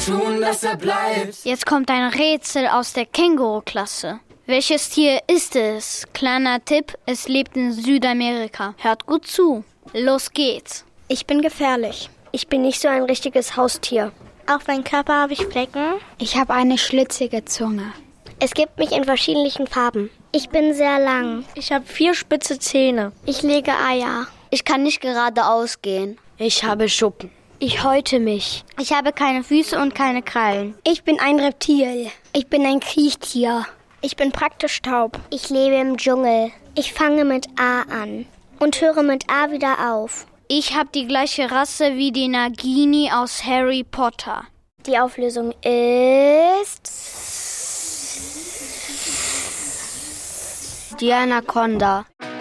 tun, dass er bleibt. Jetzt kommt ein Rätsel aus der Känguru-Klasse. Welches Tier ist es? Kleiner Tipp, es lebt in Südamerika. Hört gut zu. Los geht's. Ich bin gefährlich. Ich bin nicht so ein richtiges Haustier. Auf meinem Körper habe ich Flecken. Ich habe eine schlitzige Zunge. Es gibt mich in verschiedenen Farben. Ich bin sehr lang. Ich habe 4 spitze Zähne. Ich lege Eier. Ich kann nicht geradeaus gehen. Ich habe Schuppen. Ich häute mich. Ich habe keine Füße und keine Krallen. Ich bin ein Reptil. Ich bin ein Kriechtier. Ich bin praktisch taub. Ich lebe im Dschungel. Ich fange mit A an und höre mit A wieder auf. Ich habe die gleiche Rasse wie die Nagini aus Harry Potter. Die Auflösung ist... Die Anaconda.